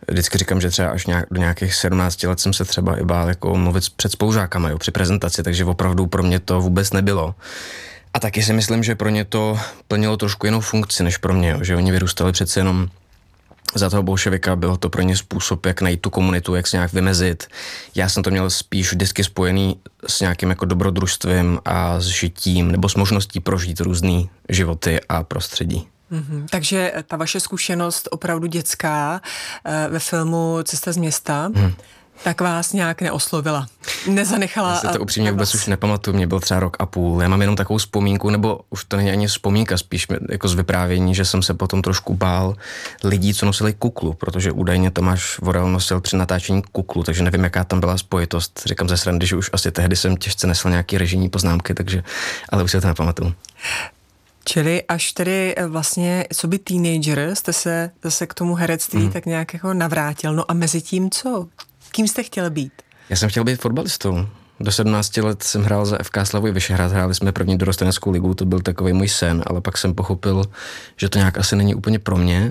vždycky říkám, že třeba až do nějakých 17 let jsem se třeba i bál jako mluvit před spolužákama, jo, při prezentaci, takže opravdu pro mě to vůbec nebylo. A taky si myslím, že pro ně to plnilo trošku jinou funkci než pro mě, jo, že oni vyrůstali přece jenom za toho bolševika, bylo to pro ně způsob, jak najít tu komunitu, jak se nějak vymezit. Já jsem to měl spíš vždycky spojený s nějakým jako dobrodružstvím a s žitím, nebo s možností prožít různý životy a prostředí. Takže ta vaše zkušenost opravdu dětská ve filmu Cesta z města, tak vás nějak neoslovila, nezanechala. Já si to upřímně vůbec už nepamatuju, mě byl třeba 1,5 roku. Já mám jenom takovou vzpomínku, nebo už to není ani vzpomínka, spíš jako z vyprávění, že jsem se potom trošku bál lidí, co nosili kuklu, protože údajně Tomáš Vorel nosil při natáčení kuklu, takže nevím, jaká tam byla spojitost. Říkám ze srandy, že už asi tehdy jsem těžce nesl nějaký režijní poznámky, takže, ale už si to nepamatuju. Čili až tedy vlastně co by teenager jste se zase k tomu herectví tak nějak jako navrátil. No a mezi tím co? Kým jste chtěl být? Já jsem chtěl být fotbalistou. Do 17 let jsem hrál za FK Slavoj Vyšehrad, hráli jsme první dorosteneckou ligu, to byl takový můj sen, ale pak jsem pochopil, že to nějak asi není úplně pro mě.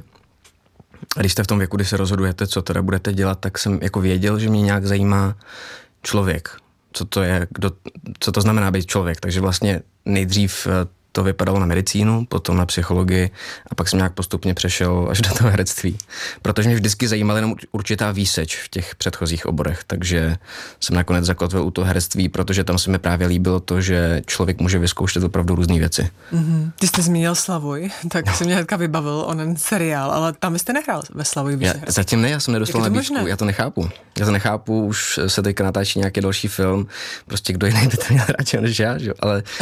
A když jste v tom věku, kdy se rozhodujete, co teda budete dělat, tak jsem jako věděl, že mě nějak zajímá člověk. Co to je, co to znamená být člověk. Takže vlastně nejdřív to vypadalo na medicínu, potom na psychologii a pak jsem nějak postupně přešel až do toho herectví. Protože mě vždycky zajímala jenom určitá výseč v těch předchozích oborech, takže jsem nakonec zakotvil u toho herectví, protože tam se mi právě líbilo to, že člověk může vyzkoušet opravdu různé věci. Ty jste zmínil Slavoj, tak jsem mě hnedka vybavil onen seriál, ale tam jste nehrál ve Slavoj Vyšehrad. Zatím ne, já jsem nedostal nabídku, já to nechápu, už se teďka natáčí nějaký další film, prostě kdo jiný by to měl rád než já, že?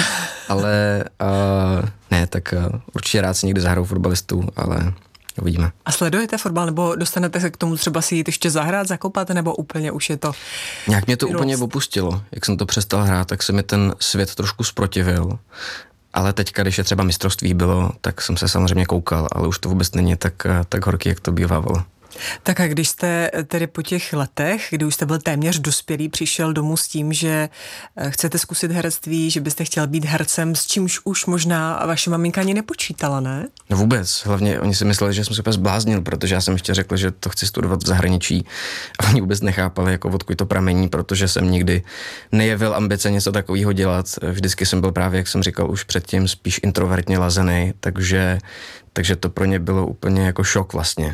ale ne, tak určitě rád si někdy zahraju fotbalistu, ale uvidíme. A sledujete fotbal, nebo dostanete se k tomu třeba si jít ještě zahrát, zakopat, nebo úplně už je to... Nějak mě to úplně opustilo. Jak jsem to přestal hrát, tak se mi ten svět trošku zprotivil. Ale teďka, když je třeba mistrovství bylo, tak jsem se samozřejmě koukal, ale už to vůbec není tak horký, jak to bývalo. Tak a když jste tedy po těch letech, kdy už jste byl téměř dospělý, přišel domů s tím, že chcete zkusit herectví, že byste chtěl být hercem, s čímž už možná vaše maminka ani nepočítala, ne? No vůbec, hlavně oni si mysleli, že jsem se úplně zbláznil, protože já jsem ještě řekl, že to chci studovat v zahraničí a oni vůbec nechápali, jako odkud to pramení, protože jsem nikdy nejevil ambice něco takového dělat. Vždycky jsem byl právě, jak jsem říkal už předtím, spíš introvertně lazený, takže to pro ně bylo úplně jako šok vlastně.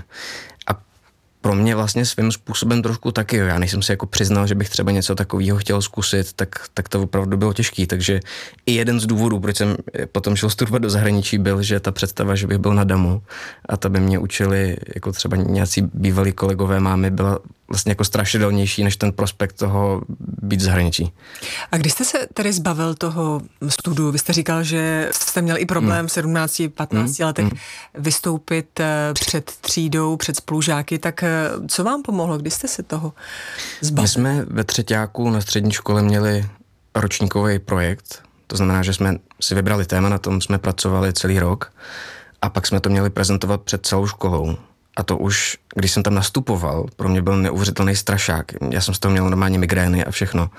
Pro mě vlastně svým způsobem trošku taky, jo. Já než jsem si jako přiznal, že bych třeba něco takového chtěl zkusit, tak to opravdu bylo těžký, takže i jeden z důvodů, proč jsem potom šel studovat do zahraničí, byl, že ta představa, že bych byl na damu a ta by mě učili jako třeba nějací bývalí kolegové mámy, byla vlastně jako strašidelnější než ten prospekt toho být v zahraničí. A když jste se tedy zbavil toho studiu, vy jste říkal, že jste měl i problém v 17-15 letech vystoupit před třídou, před spolužáky, tak co vám pomohlo, když jste se toho zbavil? My jsme ve třeťáku na střední škole měli ročníkový projekt, to znamená, že jsme si vybrali téma, na tom jsme pracovali celý rok a pak jsme to měli prezentovat před celou školou. A to už, když jsem tam nastupoval, pro mě byl neuvěřitelný strašák. Já jsem z toho měl normálně migrény a všechno.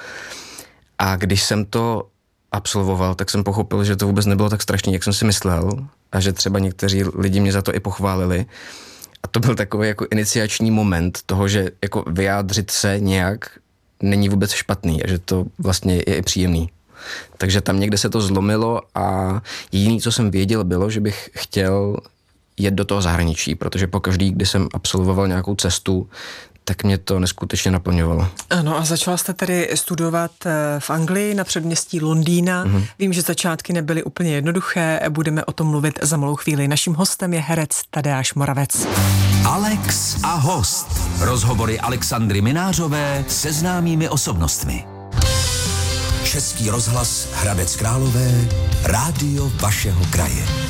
A když jsem to absolvoval, tak jsem pochopil, že to vůbec nebylo tak strašný, jak jsem si myslel. A že třeba někteří lidi mě za to i pochválili. A to byl takový jako iniciační moment toho, že jako vyjádřit se nějak není vůbec špatný a že to vlastně je i příjemný. Takže tam někde se to zlomilo a jediné, co jsem věděl, bylo, že bych chtěl jet do toho zahraničí, protože pokaždý, kdy jsem absolvoval nějakou cestu, tak mě to neskutečně naplňovalo. Ano, a začala jste tedy studovat v Anglii na předměstí Londýna. Vím, že začátky nebyly úplně jednoduché, budeme o tom mluvit za malou chvíli. Naším hostem je herec Tadeáš Moravec. Alex a host. Rozhovory Alexandry Minářové se známými osobnostmi. Český rozhlas Hradec Králové, rádio vašeho kraje.